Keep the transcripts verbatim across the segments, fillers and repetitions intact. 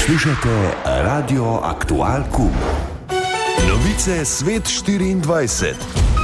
Poslušate Radio Aktual Q. Novice Svet štiriindvajset.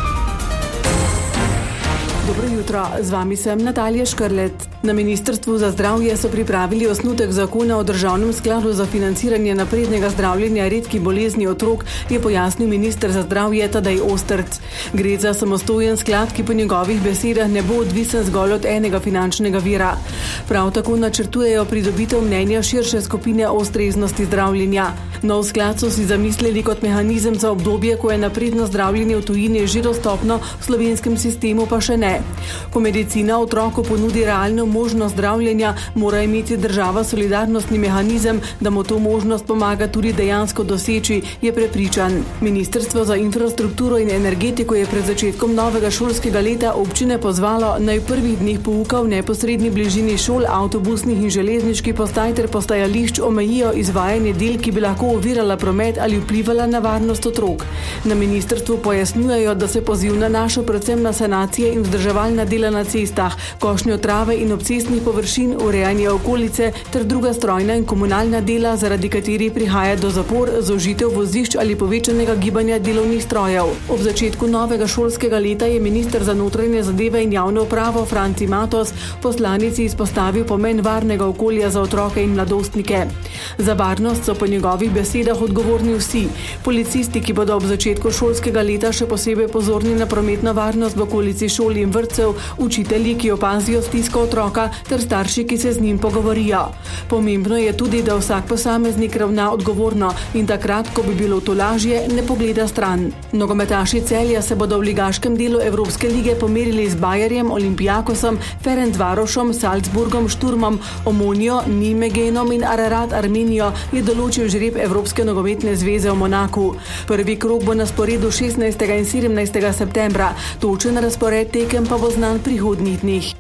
Dobro jutro, z vami sem Natalija Škrlet. Na Ministrstvu za zdravje so pripravili osnutek zakona o državnem skladu za financiranje naprednega zdravljenja redkih bolezni otrok, je pojasnil minister za zdravje Tadej Ostrc. Gre za samostojen sklad, ki po njegovih besedah ne bo odvisen zgolj od enega finančnega vira. Prav tako načrtujejo pridobitev mnenja širše skupine o ustreznosti zdravljenja. Nov sklad so si zamislili kot mehanizem za obdobje, ko je napredno zdravljenje v tujini že dostopno, v slovenskem sistemu pa še ne. Ko medicina otroku ponudi realno možnost zdravljenja, mora imeti država solidarnostni mehanizem, da mu to možnost pomaga tudi dejansko doseči, je prepričan. Ministrstvo za infrastrukturo in energetiko je pred začetkom novega šolskega leta občine pozvalo, naj v prvih dneh pouka v neposredni bližini šol, avtobusnih in železniških postaj ter postajališč omejijo izvajanje del, ki bi lahko ovirala promet ali vplivala na varnost otrok. Na ministrstvu pojasnjujejo, da se poziv nanaša predvsem na sanacije in vzdrževalna dela na cestah, košnjo trave in obcestnih površin, urejanje okolice ter druga strojna in komunalna dela, zaradi katerih prihaja do zapor, zožitev vozišč ali povečanega gibanja delovnih strojev. Ob začetku novega šolskega leta je minister za notranje zadeve in javno upravo Franci Matos poslanici izpostavil pomen varnega okolja za otroke in mladostnike. Za varnost so po njegovih besedah odgovorni vsi. Policisti, ki bodo ob začetku šolskega leta še posebej pozorni na prometno varnost v okolici šol in vrtcev, učitelji, ki opazijo stisko otroka, ter starši, ki se z njim pogovorijo. Pomembno je tudi, da vsak posameznik ravna odgovorno in takrat, ko bi bilo to lažje, ne pogleda stran. Nogometaši Celja se bodo v ligaškem delu Evropske lige pomerili z Bayerjem, Olympiakosom, Ferencvarošom, Salzburgom, Šturmom, Omonijo, Nimegenom in Ararat Armenijo, je določil žreb Evropske nogometne zveze v Monaku. Prvi krog bo na sporedu šestnajstega in sedemnajstega septembra. Točen razpored tekem pa bo znan prihodnjih dneh.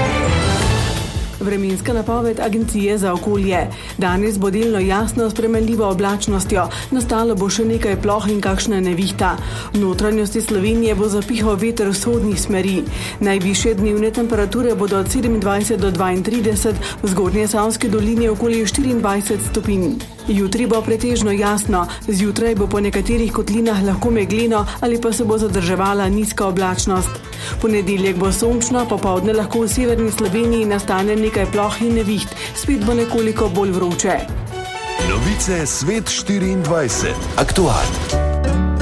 Vremenska napoved Agencije za okolje. Danes bo delno jasno s spremenljivo oblačnostjo, nastalo bo še nekaj ploh in kakšna nevihta. V notranjosti Slovenije bo zapihal veter vzhodnih smeri. Najvišje dnevne temperature bodo od sedemindvajset do dvaintrideset, v Zgornjesavski dolini okoli štiriindvajset stopinj. Jutri bo pretežno jasno, zjutraj bo po nekaterih kotlinah lahko megleno ali pa se bo zadrževala nizka oblačnost. Ponedeljek bo sončno, popoldne lahko v severni Sloveniji nastane nekaj ploh in neviht, spet bo nekoliko bolj vroče. Novice Svet štiriindvajset. Aktualno.